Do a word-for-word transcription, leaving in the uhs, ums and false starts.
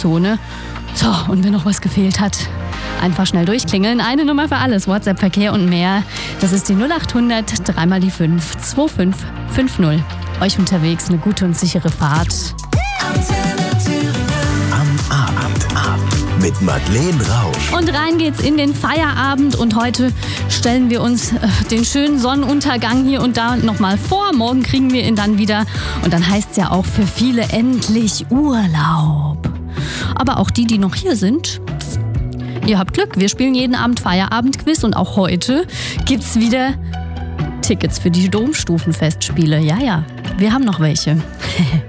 Zone. So, und wenn noch was gefehlt hat, einfach schnell durchklingeln. Eine Nummer für alles, WhatsApp, Verkehr und mehr. Das ist die null acht hundert, dreimal die fünf, zwei fünf fünf null. Euch unterwegs eine gute und sichere Fahrt. Am Abend, Abend mit Madeleine Rausch. Und rein geht's in den Feierabend und heute stellen wir uns äh, den schönen Sonnenuntergang hier und da nochmal vor. Morgen kriegen wir ihn dann wieder und dann heißt's ja auch für viele endlich Urlaub. Aber auch die, die noch hier sind, ihr habt Glück. Wir spielen jeden Abend Feierabendquiz und auch heute gibt's wieder Tickets für die Domstufenfestspiele. Ja, ja, wir haben noch welche.